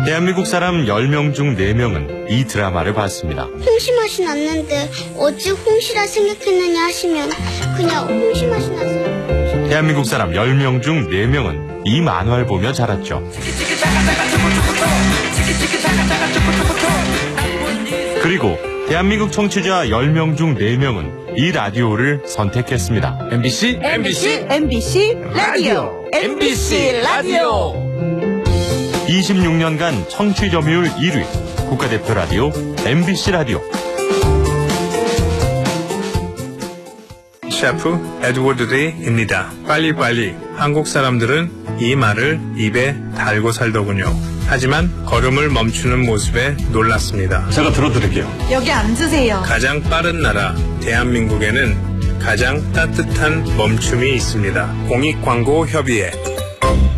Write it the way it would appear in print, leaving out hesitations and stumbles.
대한민국 사람 10명 중 4명은 이 드라마를 봤습니다. 홍시 맛이 났는데 어찌 홍시라 생각했느냐 하시면 그냥 홍시 맛이 나서. 대한민국 사람 10명 중 4명은 이 만화를 보며 자랐죠. 그리고 대한민국 청취자 10명 중 4명은 이 라디오를 선택했습니다. MBC 라디오. MBC 라디오. 26년간 청취 점유율 1위 국가대표 라디오 MBC 라디오. 셰프 에드워드 데이입니다. 빨리빨리. 한국 사람들은 이 말을 입에 달고 살더군요. 하지만 걸음을 멈추는 모습에 놀랐습니다. 제가 들어드릴게요. 여기 앉으세요. 가장 빠른 나라 대한민국에는 가장 따뜻한 멈춤이 있습니다. 공익광고협의회